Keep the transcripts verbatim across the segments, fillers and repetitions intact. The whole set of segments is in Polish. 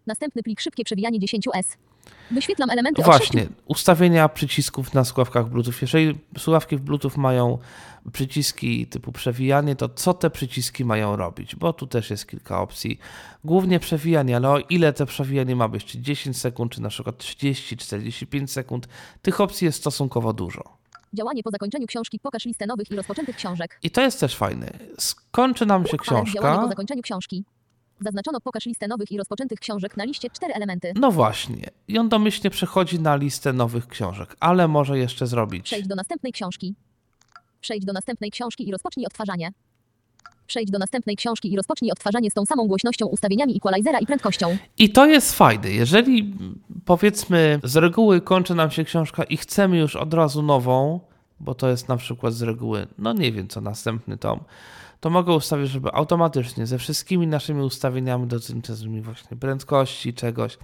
Następny plik szybkie przewijanie dziesięć S. Wyświetlam elementy Właśnie, od sześciu. ustawienia przycisków na słuchawkach Bluetooth. Jeżeli słuchawki w Bluetooth mają przyciski typu przewijanie, to co te przyciski mają robić? Bo tu też jest kilka opcji. Głównie przewijanie, ale o ile te przewijanie ma być? Czy dziesięć sekund, czy na przykład trzydzieści, czterdzieści pięć sekund? Tych opcji jest stosunkowo dużo. Działanie po zakończeniu książki. Pokaż listę nowych i rozpoczętych książek. I to jest też fajne. Skończy nam się Panel działanie po książka. zakończeniu książki. Zaznaczono pokaż listę nowych i rozpoczętych książek na liście cztery elementy. No właśnie. I on domyślnie przechodzi na listę nowych książek, ale może jeszcze zrobić. Przejdź do następnej książki. Przejdź do następnej książki i rozpocznij odtwarzanie. Przejdź do następnej książki i rozpocznij odtwarzanie z tą samą głośnością, ustawieniami equalizera i prędkością. I to jest fajne. Jeżeli powiedzmy z reguły kończy nam się książka i chcemy już od razu nową, bo to jest na przykład z reguły, no nie wiem co następny tom, to mogę ustawić, żeby automatycznie ze wszystkimi naszymi ustawieniami dotyczącymi właśnie prędkości czegoś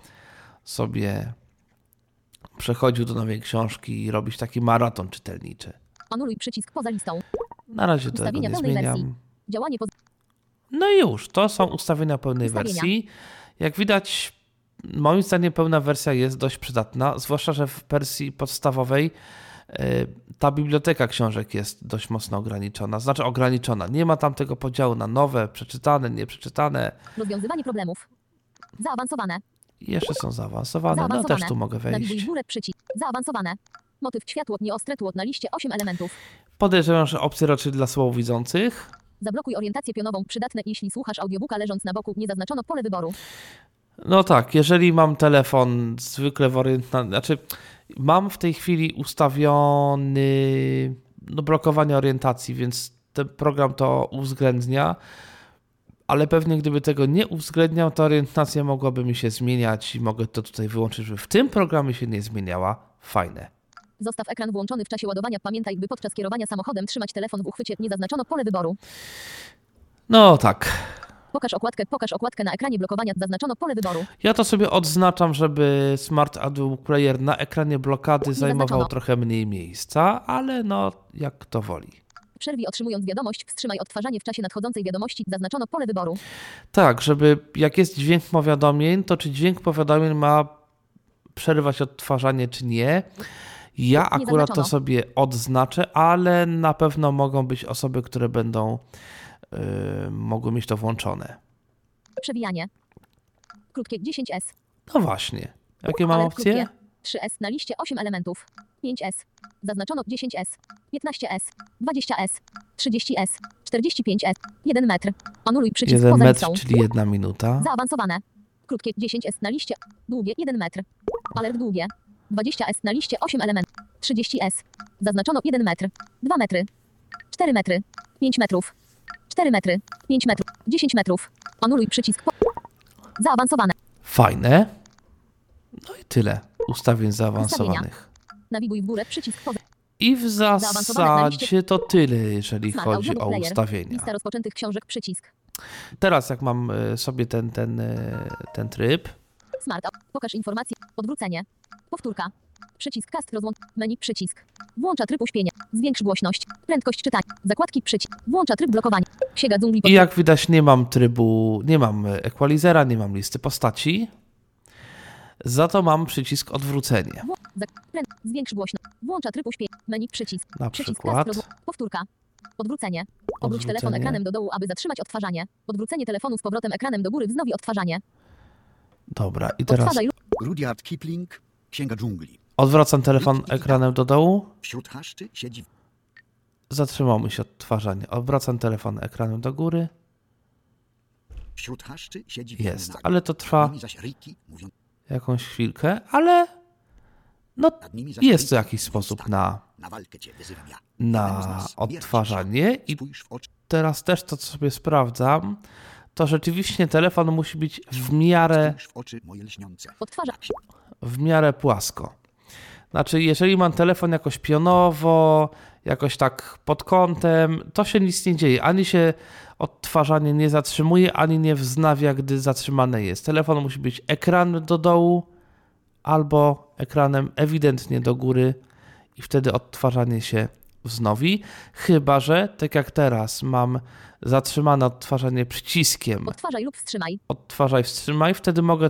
sobie przechodził do nowej książki i robić taki maraton czytelniczy. Anuluj przycisk poza listą. Na razie tego Ustawienia nie pełnej wersji. zmieniam. Działanie po... No i już, to są ustawienia pełnej Ustawienia. wersji. Jak widać, moim zdaniem pełna wersja jest dość przydatna, zwłaszcza, że w wersji podstawowej y, ta biblioteka książek jest dość mocno ograniczona. Znaczy ograniczona. Nie ma tam tego podziału na nowe, przeczytane, nieprzeczytane. Rozwiązywanie problemów. Zaawansowane. I jeszcze są zaawansowane. No Zaawansowane. też tu mogę Nawiguj wejść. w górę przycisk. Zaawansowane. Motyw światło, nieostre tło na liście osiem elementów. Podejrzewam, że opcje raczej dla słabowidzących. Zablokuj orientację pionową, przydatne jeśli słuchasz audiobooka leżąc na boku, nie zaznaczono pole wyboru. No tak, jeżeli mam telefon zwykle w orientacji, znaczy mam w tej chwili ustawiony no, blokowanie orientacji, więc ten program to uwzględnia, ale pewnie gdyby tego nie uwzględniał, to orientacja mogłaby mi się zmieniać i mogę to tutaj wyłączyć, żeby w tym programie się nie zmieniała. Fajne. Zostaw ekran włączony w czasie ładowania. Pamiętaj, by podczas kierowania samochodem trzymać telefon w uchwycie, nie zaznaczono pole wyboru. No tak. Pokaż okładkę, pokaż okładkę na ekranie blokowania, zaznaczono pole wyboru. Ja to sobie odznaczam, żeby Smart Audio Player na ekranie blokady zajmował zaznaczono. trochę mniej miejsca, ale no jak kto woli. Przerwij otrzymując wiadomość, wstrzymaj odtwarzanie w czasie nadchodzącej wiadomości, zaznaczono pole wyboru. Tak, żeby jak jest dźwięk powiadomień, to czy dźwięk powiadomień ma przerywać odtwarzanie, czy nie. Ja akurat to zaznaczono. sobie odznaczę, ale na pewno mogą być osoby, które będą yy, mogły mieć to włączone. Przewijanie. Krótkie dziesięć S. No właśnie. Jakie mam Alert opcje? krótkie. trzy S na liście osiem elementów. pięć S. Zaznaczono dziesięć S. piętnaście S. dwadzieścia S. trzydzieści S. czterdzieści pięć S. jeden metr. Anuluj przycisk jeden poza metr, listą. czyli jedna minuta. Zaawansowane. Krótkie dziesięć S na liście. Długie jeden metr. Alert długie. dwadzieścia S na liście osiem elementów. trzydzieści S. Zaznaczono jeden metr. dwa metry. cztery metry. pięć metrów. cztery metry. pięć metrów. dziesięć metrów. Anuluj przycisk. Po... Zaawansowane. Fajne. No i tyle ustawień zaawansowanych. Nawiguj w górę przycisk poza. I w Zaawansowane na liście- zasadzie to tyle, jeżeli Smart chodzi Audiobook o Player. ustawienia. Lista rozpoczętych książek przycisk. Teraz jak mam y, sobie ten, ten, y, ten tryb, Smart. Au- Pokaż informacje. Odwrócenie. Powtórka. Przycisk cast rozłącz. Menu przycisk. Włącza tryb uśpienia. Zwiększ głośność. Prędkość czytania. Zakładki przycisk. Włącza tryb blokowania. Księga dżungli. i jak widać nie mam trybu, nie mam equalizera, nie mam listy postaci, za to mam przycisk odwrócenie. Wło- zak- pręd- Zwiększ głośność. Włącza tryb uśpienia. Menu przycisk. Na Przycisk przykład. cast rozłą- Powtórka. Odwrócenie. Obróć telefon Odwrócenie. ekranem do dołu, aby zatrzymać odtwarzanie. Odwrócenie telefonu z powrotem ekranem do góry wznowi odtwarzanie. Dobra, i teraz Odtwarzaj lub Rudyard Kipling, Księga dżungli. odwracam telefon ekranem do dołu, Wśród chaszczy siedzi... zatrzymał mi się odtwarzanie. Odwracam telefon ekranem do góry, Wśród chaszczy siedzi jest, wierny ale to trwa nimi zaś ryki mówią... jakąś chwilkę, ale no Nad nimi zaś jest to ryki jakiś mówią sposób stary. na, Na walkę cię wyzywam ja. na Jednemu z nas śmierć odtwarzanie i Spójrz w oczy. teraz też to, co sobie sprawdzam, to rzeczywiście telefon musi być w miarę, Spójrz w oczy moje lśniące. odtwarza. w miarę płasko. Znaczy, jeżeli mam telefon jakoś pionowo, jakoś tak pod kątem, to się nic nie dzieje. Ani się odtwarzanie nie zatrzymuje, ani nie wznawia, gdy zatrzymane jest. Telefon musi być ekranem do dołu albo ekranem ewidentnie do góry i wtedy odtwarzanie się wznowi. Chyba że, tak jak teraz, mam zatrzymane odtwarzanie przyciskiem Odtwarzaj lub wstrzymaj. odtwarzaj, wstrzymaj, wtedy mogę